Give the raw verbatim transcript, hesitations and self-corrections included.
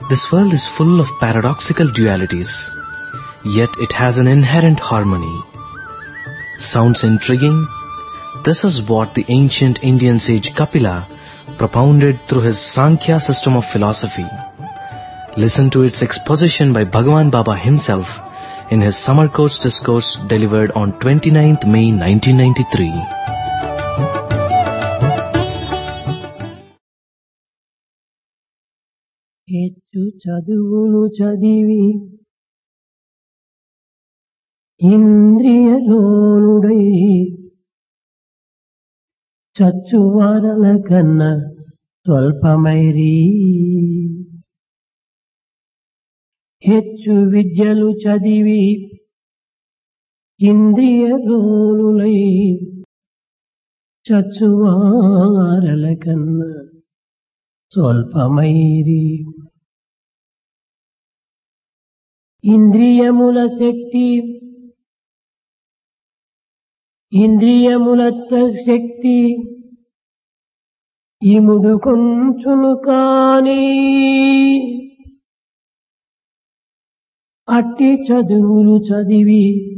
This world is full of paradoxical dualities, yet it has an inherent harmony. Sounds intriguing? This is what the ancient Indian sage Kapila propounded through his Sankhya system of philosophy. Listen to its exposition by Bhagavan Baba himself in his summer course discourse delivered on twenty-ninth May nineteen ninety-three. హెచ్చు చదువులు చదివి ఇంద్రియలోలుడై చచ్చువారల కన్నా స్వల్పమైరి. హెచ్చు విద్యలు చదివి ఇంద్రియలోలులై చచ్చువారల కన్నా స్వల్పమైరి. ఇంద్రియముల శక్తి ఇంద్రియముల శక్తి ఇముడు కొంచును కాని అట్టి చదువులు చదివి